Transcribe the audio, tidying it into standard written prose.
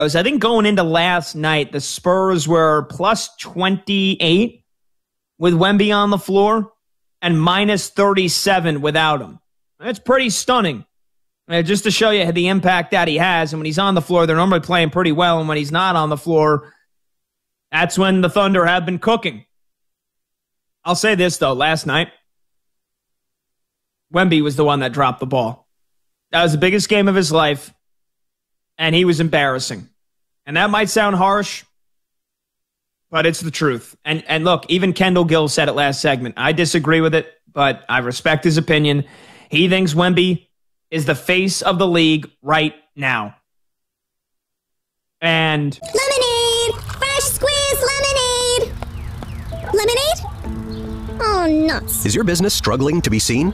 I think going into last night, the Spurs were plus 28 with Wemby on the floor and minus 37 without him. That's pretty stunning. Just to show you the impact that he has. And when he's on the floor, they're normally playing pretty well. And when he's not on the floor, that's when the Thunder have been cooking. I'll say this, though. Last night, Wemby was the one that dropped the ball. That was the biggest game of his life, and he was embarrassing. And that might sound harsh, but it's the truth. And look, even Kendall Gill said it last segment. I disagree with it, but I respect his opinion. He thinks Wemby is the face of the league right now. And lemonade! Fresh squeezed lemonade! Lemonade? Oh, nuts. Is your business struggling to be seen?